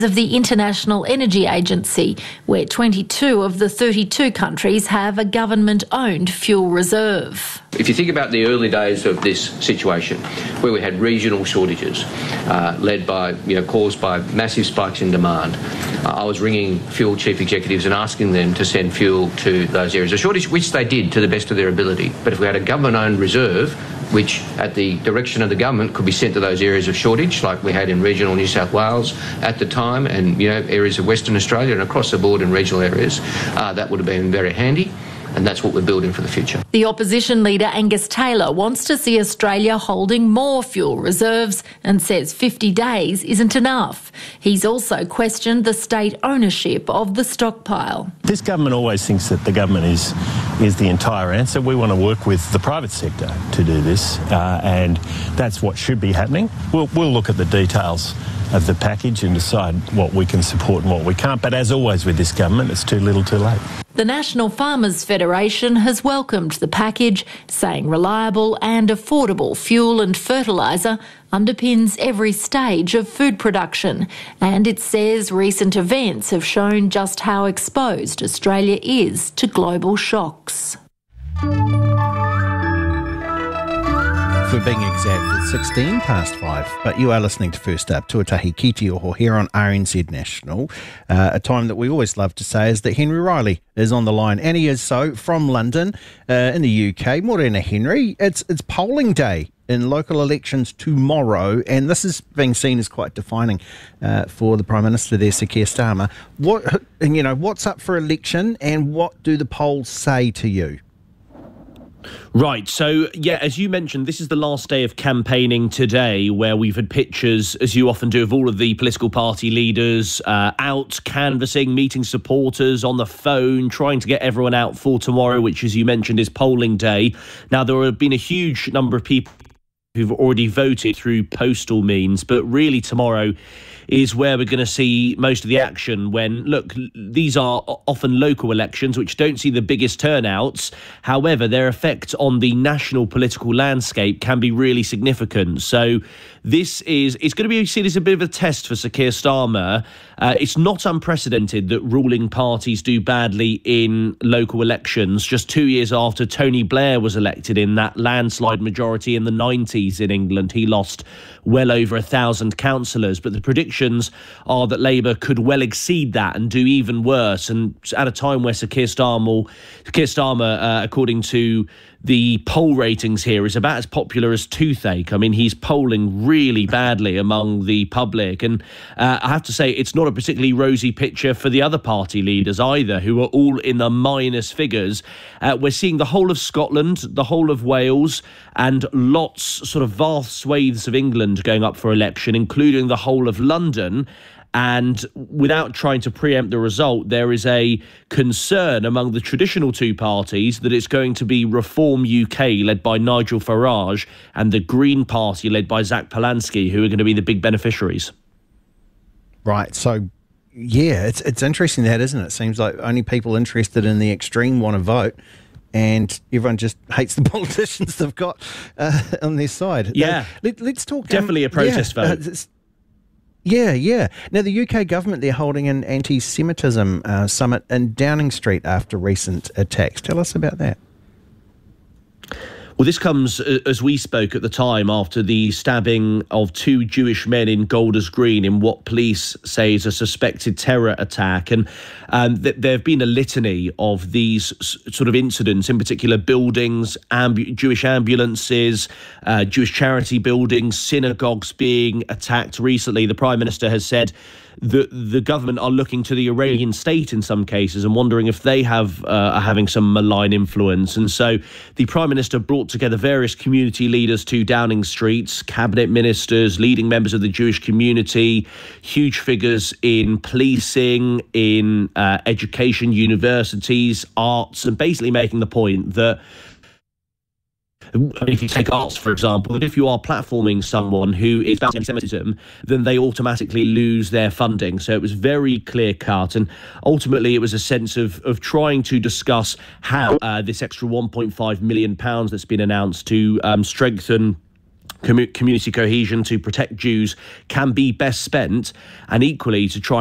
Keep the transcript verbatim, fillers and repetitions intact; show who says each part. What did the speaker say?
Speaker 1: of the International Energy Agency, where twenty-two of the thirty-two countries have a government-owned fuel reserve.
Speaker 2: If you think about the early days of this situation, where we had regional shortages, uh, led by, you know, caused by massive spikes in demand, uh, I was ringing fuel chief executives and asking them to send fuel to those areas of shortage, which they did to the best of their ability. But if we had a government-owned reserve, which at the direction of the government could be sent to those areas of shortage, like we had in regional New South Wales at the time, and, you know, areas of Western Australia and across the board in regional areas, uh, that would have been very handy. And that's what we're building for the future.
Speaker 1: The opposition leader Angus Taylor wants to see Australia holding more fuel reserves and says fifty days isn't enough. He's also questioned the state ownership of the stockpile.
Speaker 3: This government always thinks that the government is is the entire answer. We want to work with the private sector to do this, uh, and that's what should be happening. We'll, we'll look at the details of the package and decide what we can support and what we can't. But as always with this government, it's too little too late.
Speaker 1: The National Farmers Federation has welcomed the package, saying reliable and affordable fuel and fertiliser underpins every stage of food production. And it says recent events have shown just how exposed Australia is to global shocks.
Speaker 4: For being exact, it's sixteen past five, but you are listening to First Up, Tuatahi Ki Te Oho here on R N Z National. Uh, a time that we always love to say is that Henry Riley is on the line, and he is so from London uh, in the U K. Morena, Henry. It's, it's polling day in local elections tomorrow, and this is being seen as quite defining uh, for the Prime Minister there, Sir Keir Starmer. What, you know, what's up for election, and what do the polls say to you?
Speaker 5: Right, so yeah, as you mentioned, this is the last day of campaigning today, where we've had pictures, as you often do, of all of the political party leaders uh, out canvassing, meeting supporters on the phone, trying to get everyone out for tomorrow, which, as you mentioned, is polling day. Now, there have been a huge number of people who've already voted through postal means, but really tomorrow is where we're going to see most of the action when, look, these are often local elections which don't see the biggest turnouts. However, their effect on the national political landscape can be really significant. So this is, it's going to be seen as a bit of a test for Sir Keir Starmer. Uh, it's not unprecedented that ruling parties do badly in local elections. Just two years after Tony Blair was elected in that landslide majority in the nineties in England, he lost well over a thousand councillors. But the predictions are that Labour could well exceed that and do even worse. And at a time where Sir Keir Starmer, Keir Starmer uh, according to the poll ratings here, is about as popular as toothache. I mean, he's polling really badly among the public. And uh, I have to say, it's not a particularly rosy picture for the other party leaders either, who are all in the minus figures. Uh, we're seeing the whole of Scotland, the whole of Wales, and lots, sort of vast swathes of England going up for election, including the whole of London. And without trying to preempt the result, there is a concern among the traditional two parties that it's going to be Reform U K, led by Nigel Farage, and the Green Party, led by Zach Polanski, who are going to be the big beneficiaries.
Speaker 4: Right, so, yeah, it's it's interesting that, isn't it? It seems like only people interested in the extreme want to vote, and everyone just hates the politicians they've got uh, on their side.
Speaker 5: Yeah.
Speaker 4: Uh, let, let's talk...
Speaker 5: Definitely um, a protest
Speaker 4: yeah,
Speaker 5: vote.
Speaker 4: Uh, Yeah, yeah. Now, the U K government, they're holding an anti-Semitism uh, summit in Downing Street after recent attacks. Tell us about that.
Speaker 5: Well, this comes uh, as we spoke at the time after the stabbing of two Jewish men in Golders Green in what police say is a suspected terror attack. And um, th- there have been a litany of these s- sort of incidents, in particular buildings, ambu- Jewish ambulances, uh, Jewish charity buildings, synagogues being attacked recently. The Prime Minister has said that the government are looking to the Iranian state in some cases and wondering if they have uh, are having some malign influence. And so the Prime Minister brought together various community leaders to Downing Street, cabinet ministers, leading members of the Jewish community, huge figures in policing, in uh, education, universities, arts, and basically making the point that, if you take arts, for example, that if you are platforming someone who is about anti-Semitism, then they automatically lose their funding. So it was very clear-cut. And ultimately, it was a sense of, of trying to discuss how uh, this extra one point five million pounds that's been announced to um, strengthen community cohesion to protect Jews can be best spent, and equally to try